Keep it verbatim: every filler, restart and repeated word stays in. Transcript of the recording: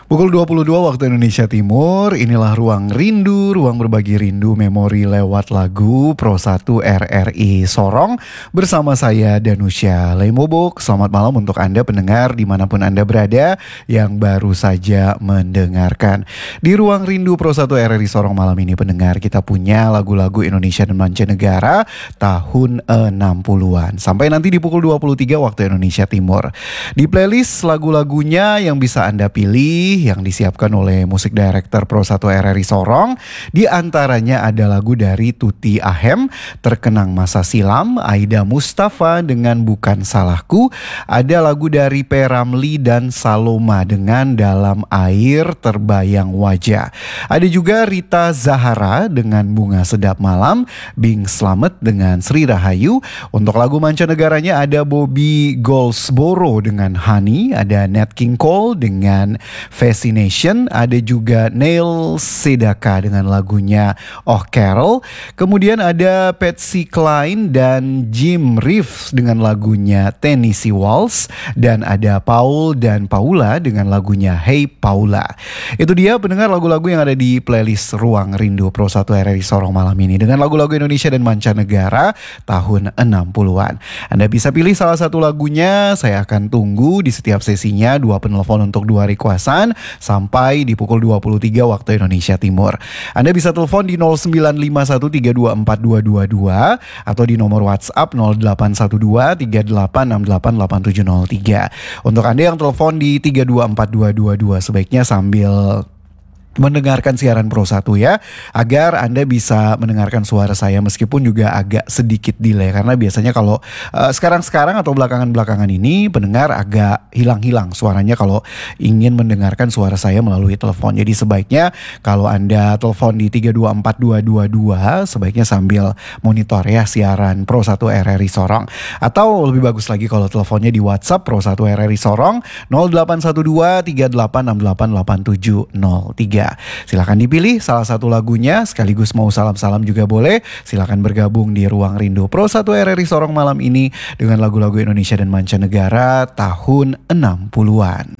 Pukul dua puluh dua waktu Indonesia Timur, inilah Ruang Rindu, ruang berbagi rindu memori lewat lagu Pro satu R R I Sorong bersama saya Danusya Lemobok. Selamat malam untuk Anda pendengar dimanapun Anda berada yang baru saja mendengarkan. Di Ruang Rindu Pro satu R R I Sorong malam ini pendengar, kita punya lagu-lagu Indonesia dan mancanegara tahun enam puluhan sampai nanti di pukul dua puluh tiga waktu Indonesia Timur. Di playlist lagu-lagunya yang bisa Anda pilih yang disiapkan oleh musik director Pro satu R R I Sorong, di antaranya ada lagu dari Tuti Ahem, Terkenang Masa Silam, Aida Mustafa dengan Bukan Salahku, ada lagu dari P. Ramli dan Saloma dengan Dalam Air Terbayang Wajah, ada juga Rita Zahara dengan Bunga Sedap Malam, Bing Slamet dengan Sri Rahayu. Untuk lagu mancanegaranya ada Bobby Goldsboro dengan Honey, ada Nat King Cole dengan Fascination, ada juga Neil Sedaka dengan lagunya Oh Carol, kemudian ada Patsy Cline dan Jim Reeves dengan lagunya Tennessee Waltz, dan ada Paul dan Paula dengan lagunya Hey Paula. Itu dia pendengar lagu-lagu yang ada di playlist Ruang Rindu Pro satu R R I Sorong malam ini dengan lagu-lagu Indonesia dan mancanegara tahun enam puluhan. Anda bisa pilih salah satu lagunya, saya akan tunggu di setiap sesinya dua penelpon untuk dua requestan sampai di pukul dua puluh tiga waktu Indonesia Timur. Anda bisa telepon di nol sembilan lima satu tiga dua empat dua dua dua atau di nomor WhatsApp nol delapan satu dua tiga delapan enam delapan delapan tujuh nol tiga. Untuk Anda yang telepon di tiga dua empat dua dua dua sebaiknya sambil mendengarkan siaran Pro satu ya, agar Anda bisa mendengarkan suara saya meskipun juga agak sedikit delay, karena biasanya kalau uh, sekarang-sekarang atau belakangan-belakangan ini pendengar agak hilang-hilang suaranya kalau ingin mendengarkan suara saya melalui telepon. Jadi sebaiknya kalau Anda telepon di tiga dua empat dua dua dua sebaiknya sambil monitor ya siaran Pro satu R R I Sorong, atau lebih bagus lagi kalau teleponnya di WhatsApp Pro satu R R I Sorong nol delapan satu dua tiga delapan enam delapan delapan tujuh nol tiga. Silakan dipilih salah satu lagunya, sekaligus mau salam-salam juga boleh. Silakan bergabung di Ruang Rindu Pro satu R R I Sorong malam ini dengan lagu-lagu Indonesia dan mancanegara tahun enam puluhan.